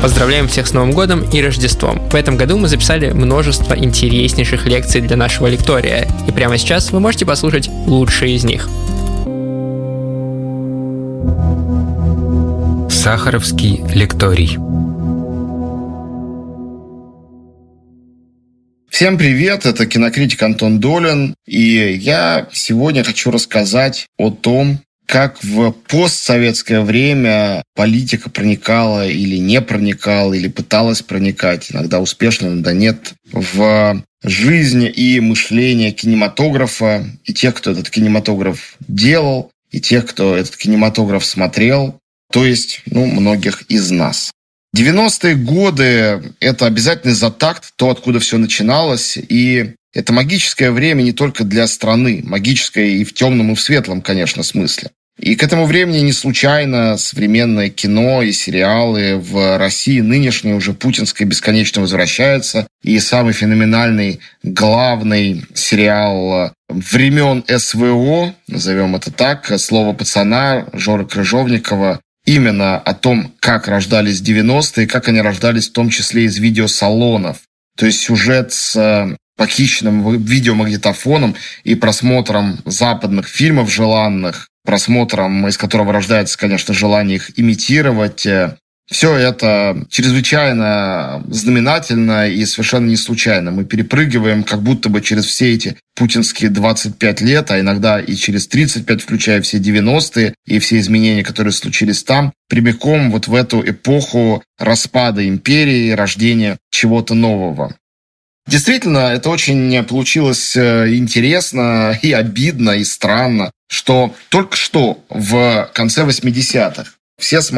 Поздравляем всех с Новым годом и Рождеством. В этом году мы записали множество интереснейших лекций для нашего лектория, и прямо сейчас вы можете послушать лучшие из них. Сахаровский лекторий. Всем привет, это кинокритик Антон Долин, и я сегодня хочу рассказать о том, как в постсоветское время политика проникала или не проникала, или пыталась проникать, иногда успешно, иногда нет, в жизнь и мышление кинематографа, и тех, кто этот кинематограф делал, и тех, кто этот кинематограф смотрел, то есть, многих из нас. 90-е годы – это обязательный затакт, то, откуда все начиналось, и это магическое время не только для страны, магическое и в темном, и в светлом, конечно, смысле. И к этому времени не случайно современное кино и сериалы в России нынешнее уже путинское бесконечно возвращается, и самый феноменальный главный сериал времен СВО, назовем это так, «Слово пацана» Жоры Крыжовникова, именно о том, как рождались 90-е, как они рождались в том числе из видеосалонов. То есть сюжет с похищенным видеомагнитофоном и просмотром западных фильмов желанных, просмотром, из которого рождается, конечно, желание их имитировать. Все это чрезвычайно знаменательно и совершенно не случайно. Мы перепрыгиваем как будто бы через все эти путинские 25 лет, а иногда и через 35, включая все 90-е и все изменения, которые случились там, прямиком вот в эту эпоху распада империи, рождения чего-то нового. Действительно, это очень получилось интересно и обидно, и странно, что только что в конце 80-х все